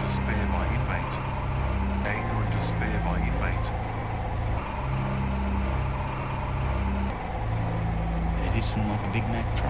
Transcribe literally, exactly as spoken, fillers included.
despair by inmate. Anger and despair by inmate. Edition of a Big Mac truck.